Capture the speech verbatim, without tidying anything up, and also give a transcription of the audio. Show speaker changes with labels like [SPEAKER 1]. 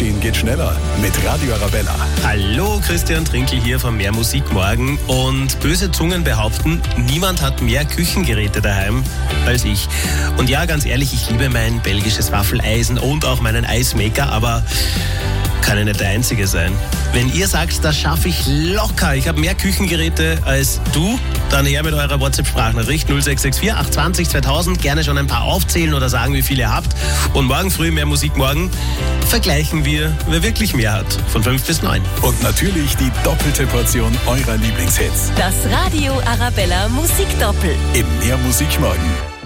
[SPEAKER 1] Aufstehen geht schneller mit Radio Arabella.
[SPEAKER 2] Hallo, Christian Trinkel hier von Mehr Musik morgen. Und böse Zungen behaupten, niemand hat mehr Küchengeräte daheim als ich. Und ja, ganz ehrlich, ich liebe mein belgisches Waffeleisen und auch meinen Eismaker, aber kann ja nicht der Einzige sein. Wenn ihr sagt, das schaffe ich locker, ich habe mehr Küchengeräte als du, dann her mit eurer WhatsApp-Sprachnachricht null sechs sechs vier acht zwei null zweitausend. Gerne schon ein paar aufzählen oder sagen, wie viele ihr habt. Und morgen früh Mehr Musik morgen vergleichen wir, wer wirklich mehr hat. Von fünf bis neun.
[SPEAKER 1] Und natürlich die doppelte Portion eurer Lieblingshits.
[SPEAKER 3] Das Radio Arabella Musikdoppel.
[SPEAKER 1] Im Mehr Musik morgen.